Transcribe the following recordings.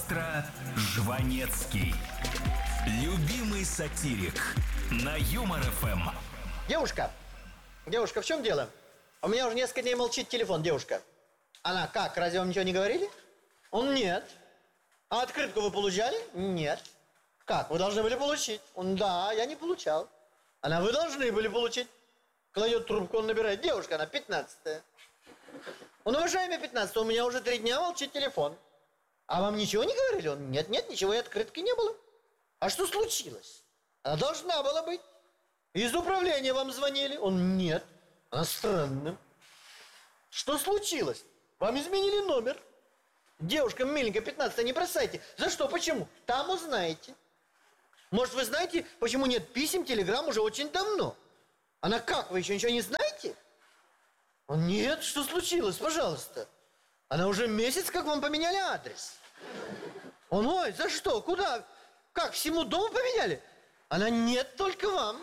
Маэстро Жванецкий. Любимый сатирик на Юмор ФМ. Девушка, в чем дело? У меня уже несколько дней молчит телефон, девушка. Она как, разве вам ничего не говорили? Он нет. А открытку вы получали? Нет. Как, вы должны были получить? Он, да, я не получал. Она, вы должны были получить. Кладет трубку, он набирает. Девушка, она 15-я. Он, уважаемый 15-й, у меня уже 3 дня молчит телефон. А вам ничего не говорили? Он, нет, ничего, и открытки не было. А что случилось? Она должна была быть. Из управления вам звонили? Он, нет. Она странно. Что случилось? Вам изменили номер. Девушка миленькая, 15-я, не бросайте. За что, почему? Там узнаете. Может, вы знаете, почему нет писем, телеграмм уже очень давно? Она, как, вы еще ничего не знаете? Он, нет, что случилось, пожалуйста? Она, уже месяц, как вам поменяли адрес. Он, ой, за что, куда? Как, всему дому поменяли? Она, нет, только вам.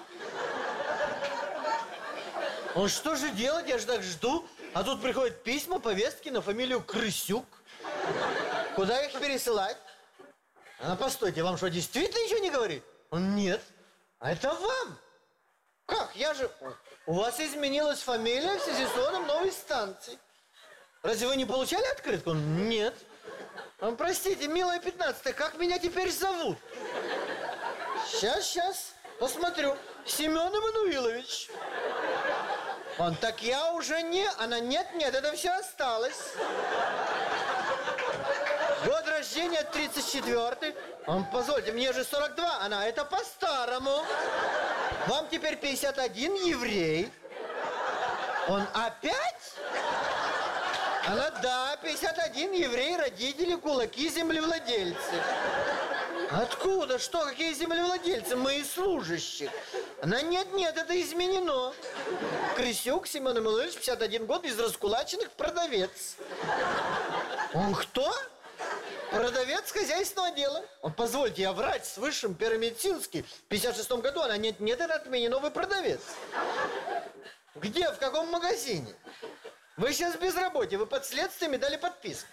Он, что же делать, я же так жду. А тут приходят письма, повестки на фамилию Крысюк. Куда их пересылать? Она, постойте, вам что, действительно ничего не говорит? Он, нет. А это вам. Как, я же... У вас изменилась фамилия в связи с вводом новой станции. Разве вы не получали открытку? Он, нет. Он, простите, милая 15-я, как меня теперь зовут? Сейчас, посмотрю. Семен Эммануилович. Он, так я уже не... Она, нет, это все осталось. Год рождения 34-й. Он, позвольте, мне же 42. Она, это по-старому. Вам теперь 51, еврей. Он, опять? Она, да, 51, еврей, родители, кулаки, землевладельцы. Откуда? Что? Какие землевладельцы? Мои служащие. Она, нет, это изменено. Крысюк Семен Эммануилович, 51 год, из раскулаченных, продавец. Он кто? Продавец хозяйственного отдела. Он, позвольте, я врач с высшим первомедицинским. В 56-м году она, нет, это отменено, вы продавец. Где, в каком магазине? Вы сейчас в безработице, вы под следствием и дали подписку.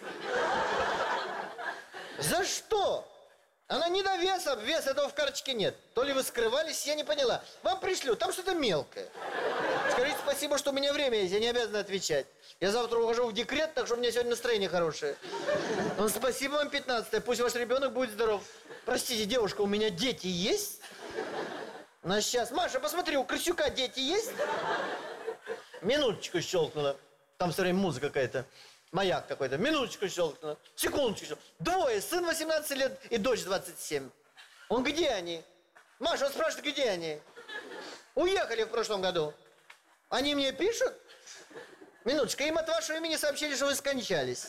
За что? Она не до веса, вес этого в карточке нет. То ли вы скрывались, я не поняла. Вам пришлю, там что-то мелкое. Скажите спасибо, что у меня время есть, я не обязан отвечать. Я завтра ухожу в декрет, так что у меня сегодня настроение хорошее. Ну, спасибо вам, 15-я, пусть ваш ребенок будет здоров. Простите, девушка, у меня дети есть? На сейчас. Маша, посмотри, у Крысюка дети есть? Минуточку щелкнула. Там все время музыка какая-то. Маяк какой-то. Минуточку щелкнула. Секундочку щелкнула. 2, сын 18 лет и дочь 27. Он, где они? Маша, он спрашивает, где они? Уехали в прошлом году. Они мне пишут? Минуточку, им от вашего имени сообщили, что вы скончались.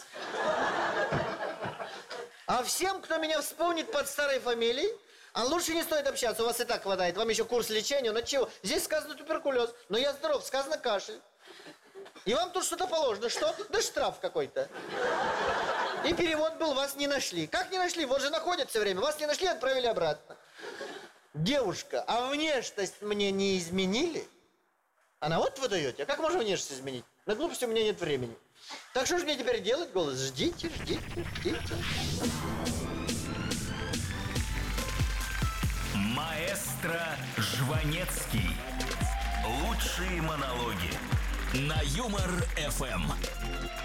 А всем, кто меня вспомнит под старой фамилией, а лучше не стоит общаться, у вас и так хватает. Вам еще курс лечения, но чего? Здесь сказано туберкулез, но я здоров, сказано кашель. И вам тут что-то положено, что? Да штраф какой-то. И перевод был, вас не нашли. Как не нашли? Вот же находят все время. Вас не нашли, отправили обратно. Девушка, а внешность мне не изменили? Она, вот вы даете, а как можно внешность изменить? На глупости у меня нет времени. Так что же мне теперь делать, голос? Ждите. Маэстро Жванецкий. Лучшие монологи на Юмор ФМ.